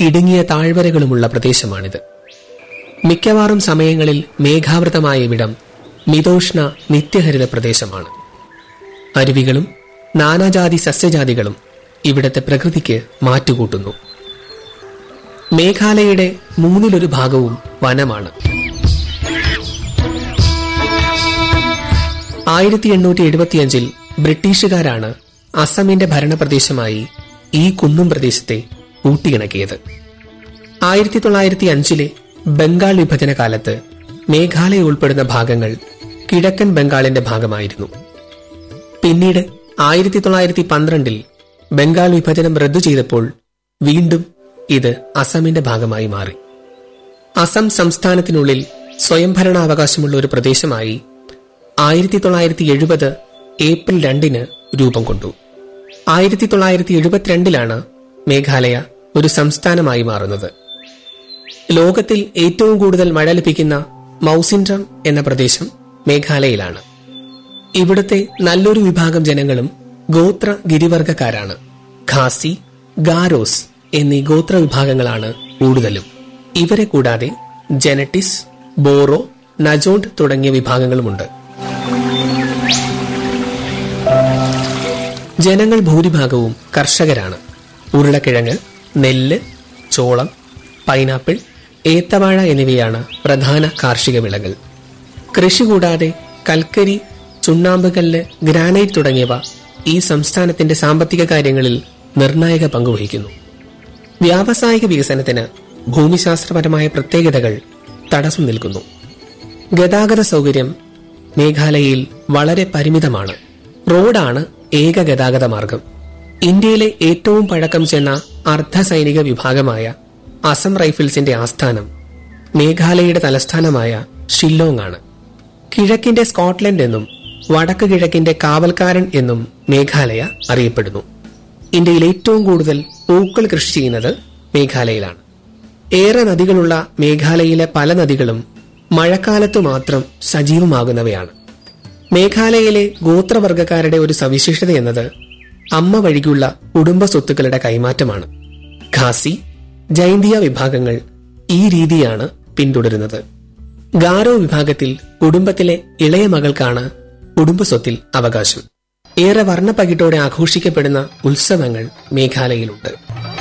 ഇടുങ്ങിയ താഴ്വരകളുമുള്ള പ്രദേശമാണിത്. മിക്കവാറും സമയങ്ങളിൽ മേഘാവൃതമായ ഇവിടം മിതോഷ്ണ നിത്യഹരിത പ്രദേശമാണ്. അരുവികളും നാനാജാതി സസ്യജാതികളും ഇവിടത്തെ പ്രകൃതിക്ക് മാറ്റുകൂട്ടുന്നു. മേഘാലയയുടെ 1/3 ഭാഗവും വനമാണ്. 1875 ബ്രിട്ടീഷുകാരാണ് അസമിന്റെ ഭരണപ്രദേശമായി ഈ കുന്നും പ്രദേശത്തെ കൂട്ടിയിണക്കിയത്. 1905 ബംഗാൾ വിഭജന കാലത്ത് മേഘാലയ ഉൾപ്പെടുന്ന ഭാഗങ്ങൾ കിഴക്കൻ ബംഗാളിന്റെ ഭാഗമായിരുന്നു. പിന്നീട് 1912 ബംഗാൾ വിഭജനം റദ്ദു ചെയ്തപ്പോൾ വീണ്ടും ഇത് അസമിന്റെ ഭാഗമായി മാറി. അസം സംസ്ഥാനത്തിനുള്ളിൽ സ്വയംഭരണാവകാശമുള്ള ഒരു പ്രദേശമായി 1970 ഏപ്രിൽ 2 രൂപം കൊണ്ടു. 1972 മേഘാലയ ഒരു സംസ്ഥാനമായി മാറുന്നത്. ലോകത്തിൽ ഏറ്റവും കൂടുതൽ മഴ ലഭിക്കുന്ന മൌസിൻഡ്രം എന്ന പ്രദേശം മേഘാലയയിലാണ്. ഇവിടുത്തെ നല്ലൊരു വിഭാഗം ജനങ്ങളും ഗോത്ര ഗിരിവർഗക്കാരാണ്. ഖാസി, ഗാരോസ് എന്നീ ഗോത്ര വിഭാഗങ്ങളാണ് കൂടുതലും. ഇവരെ കൂടാതെ ജനറ്റിസ്, ബോറോ, നജോണ്ട് തുടങ്ങിയ വിഭാഗങ്ങളുമുണ്ട്. ജനങ്ങൾ ഭൂരിഭാഗവും കർഷകരാണ്. ഉരുളക്കിഴങ്ങ്, നെല്ല്, ചോളം, പൈനാപ്പിൾ, ഏത്തവാഴ എന്നിവയാണ് പ്രധാന കാർഷിക വിളകൾ. കൃഷി കൂടാതെ കൽക്കരി, ചുണ്ണാമ്പുകല്ല്, ഗ്രാനൈറ്റ് തുടങ്ങിയവ ഈ സംസ്ഥാനത്തിന്റെ സാമ്പത്തിക കാര്യങ്ങളിൽ നിർണായക പങ്കുവഹിക്കുന്നു. വ്യാവസായിക വികസനത്തിന് ഭൂമിശാസ്ത്രപരമായ പ്രത്യേകതകൾ തടസ്സം നിൽക്കുന്നു. ഗതാഗത സൗകര്യം മേഘാലയയിൽ വളരെ പരിമിതമാണ്. റോഡാണ് ഏക ഗതാഗത മാർഗം. ഇന്ത്യയിലെ ഏറ്റവും പഴക്കം ചെന്ന അർദ്ധസൈനിക വിഭാഗമായ അസം റൈഫിൾസിന്റെ ആസ്ഥാനം മേഘാലയയുടെ തലസ്ഥാനമായ ഷില്ലോങ് ആണ്. കിഴക്കിന്റെ സ്കോട്ട്ലൻഡ് എന്നും വടക്ക് കിഴക്കിന്റെ കാവൽക്കാരൻ എന്നും മേഘാലയ അറിയപ്പെടുന്നു. ഇന്ത്യയിൽ ഏറ്റവും കൂടുതൽ പൂക്കൾ കൃഷി ചെയ്യുന്നത് മേഘാലയയിലാണ്. ഏറെ നദികളുള്ള മേഘാലയയിലെ പല നദികളും മഴക്കാലത്തു മാത്രം സജീവമാകുന്നവയാണ്. മേഘാലയയിലെ ഗോത്രവർഗക്കാരുടെ ഒരു സവിശേഷത എന്നത് അമ്മ വഴിക്കുള്ള കുടുംബ സ്വത്തുക്കളുടെ കൈമാറ്റമാണ്. ഖാസി, ജൈന്തിയ വിഭാഗങ്ങൾ ഈ രീതിയാണ് പിന്തുടരുന്നത്. ഗാരോ വിഭാഗത്തിൽ കുടുംബത്തിലെ ഇളയ മകൾക്കാണ് കുടുംബസ്വത്തിൽ അവകാശം. ഏറെ വർണ്ണപ്പകിട്ടോടെ ആഘോഷിക്കപ്പെടുന്ന ഉത്സവങ്ങൾ മേഘാലയയിലുണ്ട്.